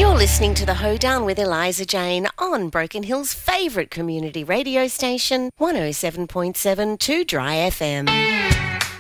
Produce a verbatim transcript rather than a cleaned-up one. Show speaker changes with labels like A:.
A: You're listening to The Hoedown with Eliza Jane on Broken Hill's favourite community radio station, one oh seven point seven two Dry F M.